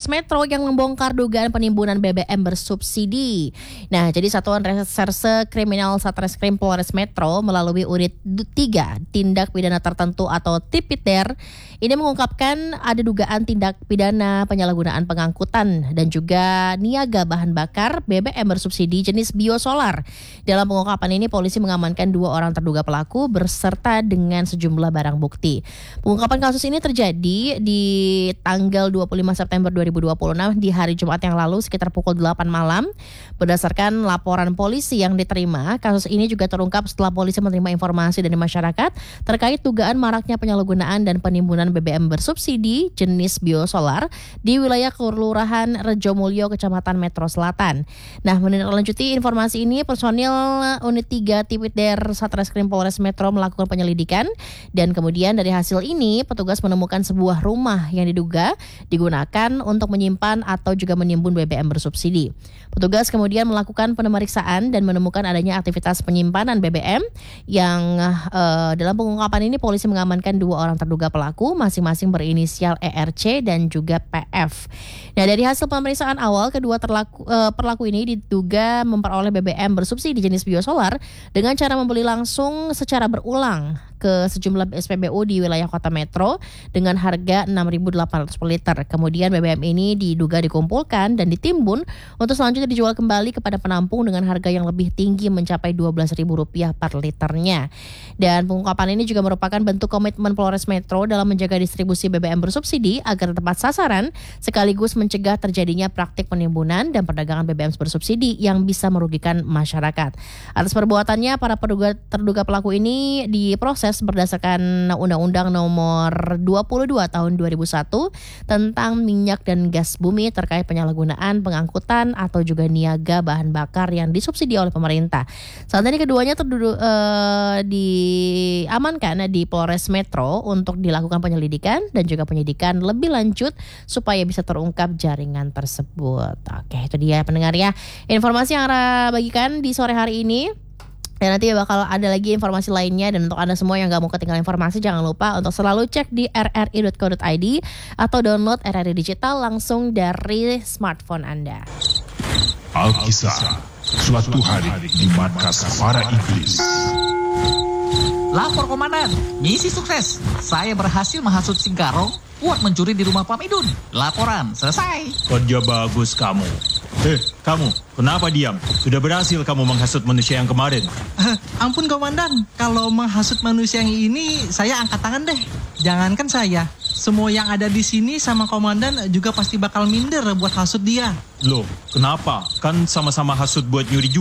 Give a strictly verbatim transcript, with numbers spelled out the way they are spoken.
Metro yang membongkar dugaan penimbunan B B M bersubsidi. Nah, jadi Satuan Reserse Kriminal Satreskrim Polres Metro melalui unit tiga Tindak Pidana Tertentu atau Tipiter ini mengungkapkan ada dugaan tindak pidana penyalahgunaan pengangkutan dan juga niaga bahan bakar B B M bersubsidi jenis biosolar. Dalam pengungkapan ini polisi mengamankan dua orang terduga pelaku berserta dengan sejumlah barang bukti. Pengungkapan kasus ini terjadi di tanggal dua puluh lima September dua ribu dua puluh enam di hari Jumat yang lalu sekitar pukul delapan malam. Berdasarkan laporan polisi yang diterima, kasus ini juga terungkap setelah polisi menerima informasi dari masyarakat terkait dugaan maraknya penyalahgunaan dan penimbunan B B M bersubsidi jenis biosolar di wilayah Kelurahan Rejomulyo, Kecamatan Metro Selatan. Nah, menindaklanjuti informasi ini, personil unit tiga Tipiter Satreskrim Polres Metro melakukan penyelidikan dan kemudian dari hasil ini petugas menemukan sebuah rumah yang diduga digunakan untuk menyimpan atau juga menimbun B B M bersubsidi. Petugas kemudian melakukan pemeriksaan dan menemukan adanya aktivitas penyimpanan B B M yang uh, dalam pengungkapan ini polisi mengamankan dua orang terduga pelaku masing-masing berinisial E R C dan juga P F. Nah, dari hasil pemeriksaan awal kedua terlaku, uh, pelaku ini diduga memperoleh B B M bersubsidi jenis biosolar dengan cara membeli langsung secara berulang ke sejumlah S P B U di wilayah Kota Metro dengan harga enam ribu delapan ratus per liter. Kemudian B B M ini diduga dikumpulkan dan ditimbun untuk selanjutnya dijual kembali kepada penampung dengan harga yang lebih tinggi mencapai dua belas ribu rupiah per liternya. Dan pengungkapan ini juga merupakan bentuk komitmen Polres Metro dalam menjaga distribusi B B M bersubsidi agar tepat sasaran sekaligus mencegah terjadinya praktik penimbunan dan perdagangan B B M bersubsidi yang bisa merugikan masyarakat. Atas perbuatannya para terduga, terduga pelaku ini diproses berdasarkan Undang-Undang Nomor dua puluh dua Tahun dua ribu satu tentang minyak dan gas bumi terkait penyalahgunaan pengangkutan atau juga niaga bahan bakar yang disubsidi oleh pemerintah. Saat ini keduanya terdudu, uh, diamankan di Polres Metro untuk dilakukan penyelidikan dan juga penyidikan lebih lanjut supaya bisa terungkap jaringan tersebut. Oke, itu dia pendengar ya informasi yang Ara bagikan di sore hari ini. Dan nanti bakal ada lagi informasi lainnya. Dan untuk Anda semua yang gak mau ketinggalan informasi, jangan lupa untuk selalu cek di r r i dot co dot i d atau download R R I Digital langsung dari smartphone Anda. Alkisah, suatu hari di markas para iblis. Lapor komandan, misi sukses. Saya berhasil menghasut Singkarong buat mencuri di rumah Pak Midun. Laporan selesai. Kerja bagus kamu. Eh, kamu, kenapa diam? Sudah berhasil kamu menghasut manusia yang kemarin. Uh, ampun komandan, kalau menghasut manusia yang ini saya angkat tangan deh. Jangankan saya, semua yang ada di sini sama komandan juga pasti bakal minder buat hasut dia. Loh, kenapa? Kan sama-sama hasut buat nyuri juga.